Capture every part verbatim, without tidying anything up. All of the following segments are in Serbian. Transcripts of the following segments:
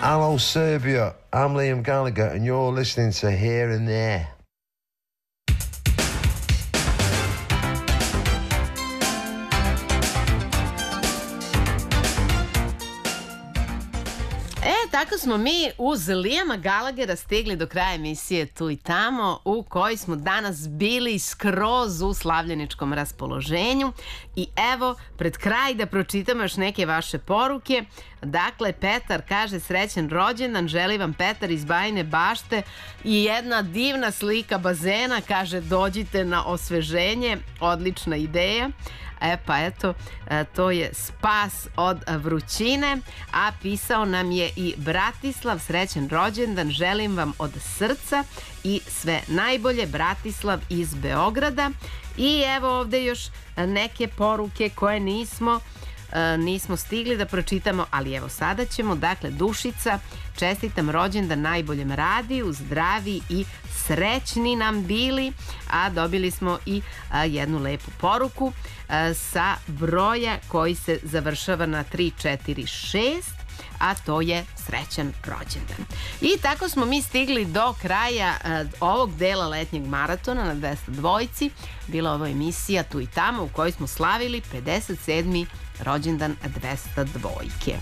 Hello, Serbia. I'm Liam Gallagher, and you're listening to Here and There. Tako smo mi uz Liama Gallaghera stigli do kraja emisije Tu i tamo, u kojoj smo danas bili skroz u slavljeničkom raspoloženju. I evo, pred kraj da pročitamo još neke vaše poruke. Dakle, Petar kaže: srećan rođendan, želi vam Petar iz Bajine Bašte i jedna divna slika bazena, kaže dođite na osveženje, odlična ideja. E pa eto, to je spas od vrućine, a pisao nam je i Bratislav: srećan rođendan, želim vam od srca i sve najbolje, Bratislav iz Beograda. I evo ovde još neke poruke koje nismo nismo stigli da pročitamo, ali evo sada ćemo. Dakle, Dušica: čestitam rođendan najboljem radiju, zdravi i srećni nam bili. A dobili smo i a, jednu lepu poruku a, sa broja koji se završava na tri četiri šest, a to je srećan rođendan. I tako smo mi stigli do kraja a, ovog dela letnjeg maratona na dvesta dvojci. Bila ovo emisija Tu i tamo u kojoj smo slavili pedeset sedmi rođendan dvesta dvojke.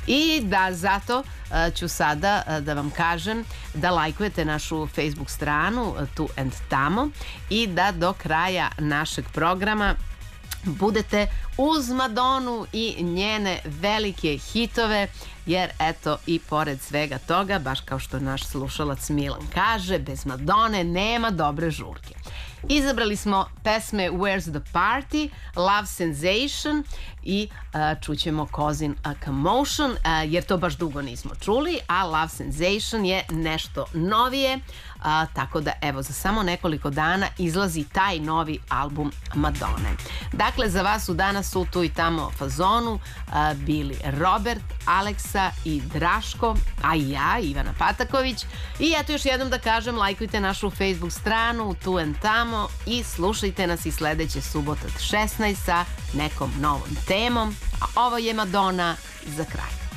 I da zato uh, ću sada uh, da vam kažem da lajkujete našu Facebook stranu uh, Tu and Tamo i da do kraja našeg programa budete uz Madonu i njene velike hitove, jer eto i pored svega toga, baš kao što naš slušalac Milan kaže, bez Madone nema dobre žurke. Izabrali smo pesme Where's the Party, Love Sensation i uh, čućemo Causing a Commotion, uh, jer to baš dugo nismo čuli, a Love Sensation je nešto novije, uh, tako da evo za samo nekoliko dana izlazi taj novi album Madone. Dakle, za vas su danas u Tu i tamo fazonu uh, bili Robert, Aleksa i Draško, a i ja, Ivana Pataković. I eto još jednom da kažem, lajkujte našu Facebook stranu Tu and Tamo i slušajte nas i sledeće subote od šesnaest sa nekom novom temom. A ovo je Madonna za kraj.